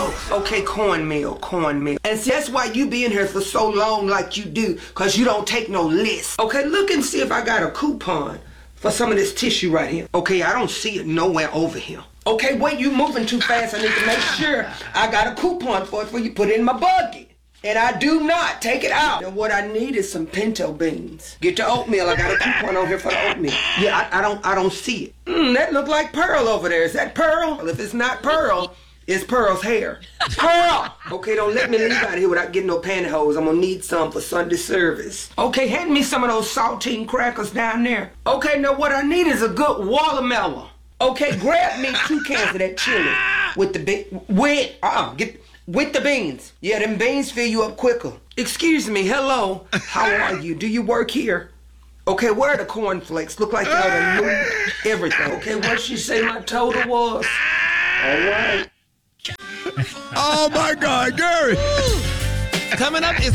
Okay, cornmeal. And see, that's why you be in here for so long like you do, cause you don't take no list. Okay, look and see if I got a coupon for some of this tissue right here. Okay, I don't see it nowhere over here. Okay, wait, you moving too fast. I need to make sure I got a coupon for it before you put it in my bucket. And I do not take it out. And what I need is some pinto beans. Get the oatmeal. I got a coupon on here for the oatmeal. Yeah, I don't see it. That look like Pearl over there. Is that Pearl? Well, if it's not Pearl, it's Pearl's hair. Pearl! Okay, don't let me leave out of here without getting no pantyhose. I'm gonna need some for Sunday service. Okay, hand me some of those saltine crackers down there. Okay, now what I need is a good watermelon. Okay, grab me 2 cans of that chili with the with the beans. Yeah, them beans fill you up quicker. Excuse me, hello. How are you? Do you work here? Okay, where are the cornflakes? Look like y'all done moved everything. Okay, what she say my total was? All right. Oh my God, Gary. Coming up is